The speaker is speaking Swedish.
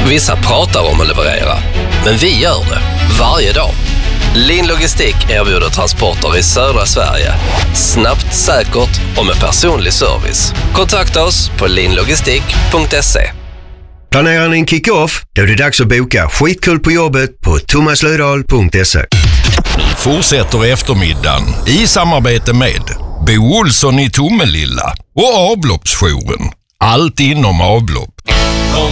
Vissa pratar om att leverera, men vi gör det varje dag. Lin Logistik erbjuder transporter i södra Sverige. Snabbt, säkert och med personlig service. Kontakta oss på linlogistik.se. Planerar ni en kick-off? Då är det dags att boka skitkul på jobbet på thomaslödahl.se. Nu fortsätter eftermiddagen i samarbete med Bo Olsson i Tomelilla och avloppsjouren. Allt inom avlopp.